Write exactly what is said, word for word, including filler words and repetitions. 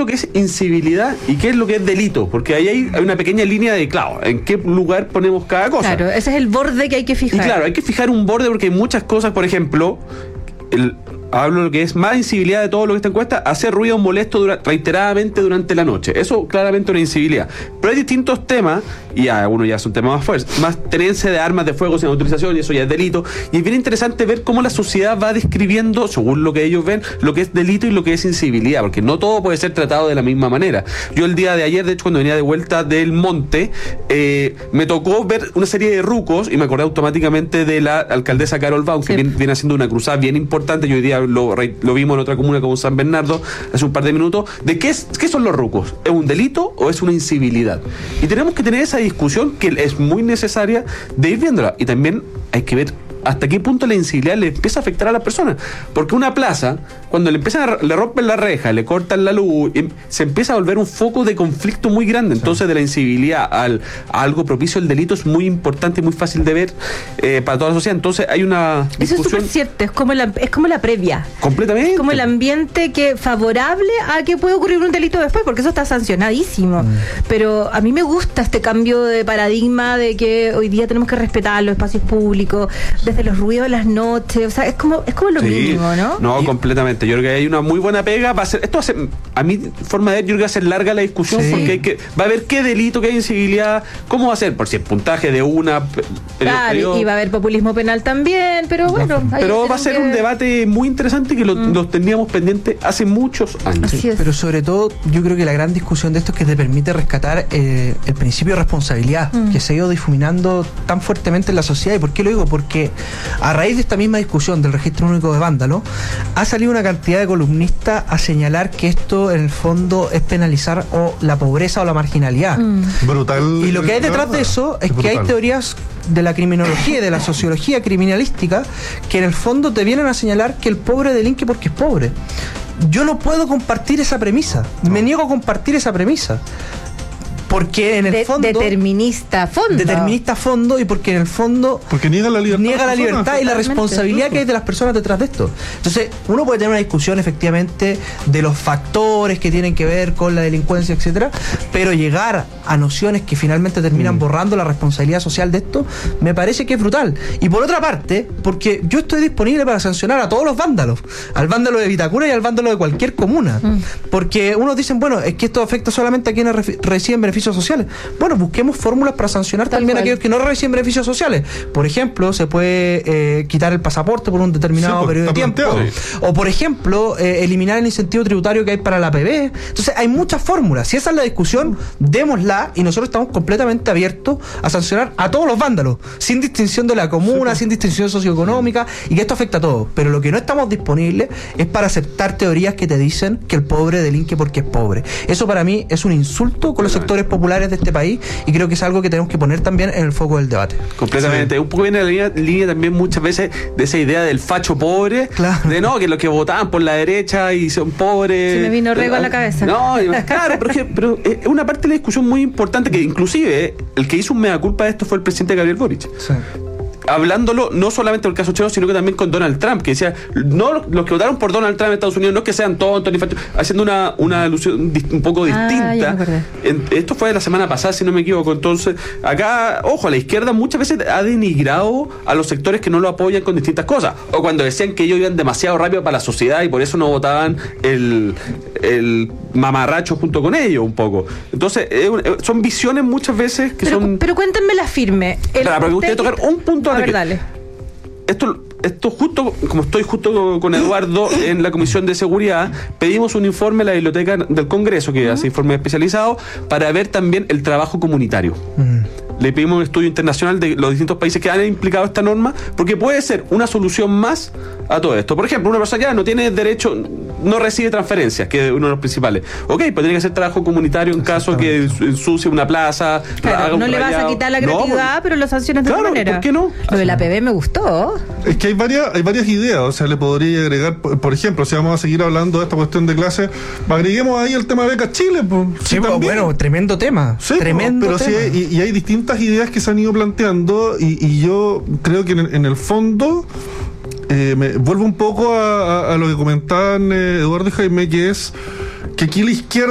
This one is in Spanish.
lo que es incivilidad y qué es lo que es delito, porque ahí hay, hay una pequeña línea de, claro, en qué lugar ponemos cada cosa. Claro, ese es el borde que hay que fijar. Y claro, hay que fijar un borde porque hay muchas cosas, por ejemplo, el... hablo de lo que es más incivilidad de todo lo que esta encuesta, hacer ruido molesto dura, reiteradamente durante la noche. Eso claramente una incivilidad. Pero hay distintos temas, y ya uno ya es un tema más fuerte, más tenencia de armas de fuego sin autorización, y eso ya es delito. Y es bien interesante ver cómo la sociedad va describiendo, según lo que ellos ven, lo que es delito y lo que es incivilidad, porque no todo puede ser tratado de la misma manera. Yo el día de ayer, de hecho, cuando venía de vuelta del monte, eh, me tocó ver una serie de rucos, y me acordé automáticamente de la alcaldesa Carol Baum, que sí. viene, viene haciendo una cruzada bien importante. Yo hoy día Lo, lo vimos en otra comuna como San Bernardo hace un par de minutos, de qué, es, qué son los rucos. ¿Es un delito o es una incivilidad? Y tenemos que tener esa discusión que es muy necesaria de ir viéndola. Y también hay que ver hasta qué punto la incivilidad le empieza a afectar a las personas. Porque una plaza, cuando le empiezan a, le rompen la reja, le cortan la luz, se empieza a volver un foco de conflicto muy grande. Entonces, de la incivilidad al, a algo propicio al delito es muy importante y muy fácil de ver eh, para toda la sociedad. Entonces hay una discusión. Eso es súper cierto, es como, la, es como la previa. Completamente. Es como el ambiente que favorable a que pueda ocurrir un delito después, porque eso está sancionadísimo. Mm. Pero a mí me gusta este cambio de paradigma de que hoy día tenemos que respetar los espacios públicos, desde los ruidos de las noches, o sea, es como, es como lo sí, mínimo, ¿no? No, y, completamente. Yo creo que hay una muy buena pega. Va a ser, esto va a ser, a mi forma de ver, yo creo que va a ser larga la discusión, sí. porque hay que, va a haber qué delito, qué incivilidad, cómo va a ser, por si el puntaje de una. Claro, periodo, y va a haber populismo penal también, pero bueno. Pero va a ser que... un debate muy interesante que lo, mm. los teníamos pendiente hace muchos años. Sí, pero sobre todo, yo creo que la gran discusión de esto es que te permite rescatar eh, el principio de responsabilidad, mm. que se ha ido difuminando tan fuertemente en la sociedad. ¿Y por qué lo digo? Porque a raíz de esta misma discusión del registro único de vándalo, ha salido una cantidad de columnistas a señalar que esto en el fondo es penalizar o la pobreza o la marginalidad. Mm. Brutal. Y lo que hay detrás de eso es, es que hay teorías de la criminología y de la sociología criminalística que en el fondo te vienen a señalar que el pobre delinque porque es pobre. Yo no puedo compartir esa premisa. No. Me niego a compartir esa premisa. Porque en el de, fondo... Determinista fondo. Determinista fondo y porque en el fondo... Porque niega la libertad. Niega la libertad y la responsabilidad que hay de las personas detrás de esto. Entonces, uno puede tener una discusión efectivamente de los factores que tienen que ver con la delincuencia, etcétera, pero llegar a nociones que finalmente terminan mm. borrando la responsabilidad social de esto, me parece que es brutal. Y por otra parte, porque yo estoy disponible para sancionar a todos los vándalos, al vándalo de Vitacura y al vándalo de cualquier comuna. Mm. Porque unos dicen, bueno, es que esto afecta solamente a quienes re- reciben beneficios sociales. Bueno, busquemos fórmulas para sancionar Tal también cual. a aquellos que no reciben beneficios sociales. Por ejemplo, se puede eh, quitar el pasaporte por un determinado sí, periodo de tiempo. Sí. O por ejemplo, eh, eliminar el incentivo tributario que hay para la P B. Entonces, hay muchas fórmulas. Si esa es la discusión, démosla y nosotros estamos completamente abiertos a sancionar a todos los vándalos, sin distinción de la comuna, sí, sin distinción socioeconómica, y que esto afecta a todos. Pero lo que no estamos disponibles es para aceptar teorías que te dicen que el pobre delinque porque es pobre. Eso para mí es un insulto con los sectores populares de este país y creo que es algo que tenemos que poner también en el foco del debate. Completamente. Sí. Un poco viene la línea, línea también muchas veces de esa idea del facho pobre, claro. de no, que los que votaban por la derecha y son pobres. Se me vino Rego a la cabeza. No, claro, pero, es pero es una parte de la discusión muy importante que inclusive el que hizo un mea culpa de esto fue el presidente Gabriel Boric. Sí. Hablándolo no solamente del caso Cheo, sino que también con Donald Trump, que decía, no los que votaron por Donald Trump en Estados Unidos, no es que sean tontos, ni fachos, haciendo una, una alusión un poco distinta. Ah, en, esto fue la semana pasada, si no me equivoco. Entonces, acá, ojo, la izquierda muchas veces ha denigrado a los sectores que no lo apoyan con distintas cosas. O cuando decían que ellos iban demasiado rápido para la sociedad y por eso no votaban el, el mamarracho junto con ellos un poco. Entonces, eh, son visiones muchas veces que pero, son... Pero cuéntenme la firme. El Para, porque usted tocar un punto A ver, dale. Esto, esto justo, como estoy justo con Eduardo en la Comisión de Seguridad, pedimos un informe a la Biblioteca del Congreso, que uh-huh. hace informe especializado, para ver también el trabajo comunitario. Uh-huh. Le pedimos un estudio internacional de los distintos países que han implicado esta norma, porque puede ser una solución más a todo esto. Por ejemplo, una persona ya no tiene derecho, no recibe transferencias, que es uno de los principales. Ok, pues tiene que hacer trabajo comunitario en caso que ensucie una plaza. Claro, no le vas a quitar la gratuidad, no, pero lo sancionas de claro, otra manera. ¿por qué no? Lo de la P B me gustó. Es que hay varias, hay varias ideas, o sea, le podría agregar, por ejemplo, si vamos a seguir hablando de esta cuestión de clase, agreguemos ahí el tema de becas Chile. Pues, sí, pues, bueno, tremendo tema. Sí, tremendo pero tema. Sí, y, y hay distintas ideas que se han ido planteando y, y yo creo que en el, en el fondo eh, me vuelvo un poco a, a, a lo que comentaban eh, Eduardo y Jaime, que es que aquí la izquierda